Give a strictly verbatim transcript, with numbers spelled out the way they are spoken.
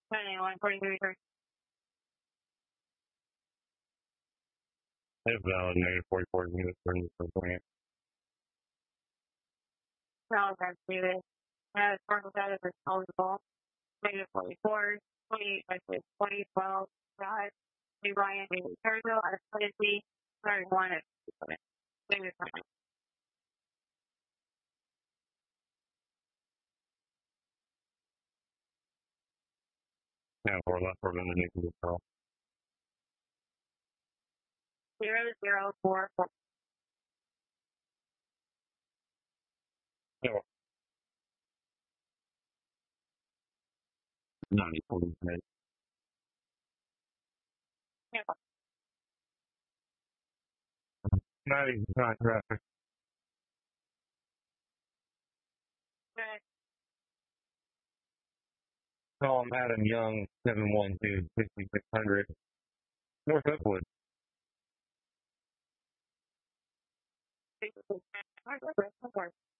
Anyone, forty-three, It's valid, negative forty-four units for the plant. no, that's David. Uh, Sparkle status is eligible. Negative forty-four, twenty-eight, by six, twenty, twelve, five, New Ryan, David Turzo, at Tennessee, thirty-one, at David Turner. Yeah, four left, four underneath the call. Zero, zero, four, four. Yeah. ninety, forty, minutes. Yeah. ninety, not traffic. Good. Call Adam Young, seven one two, six six hundred. North Upwood. All right, good. Of course.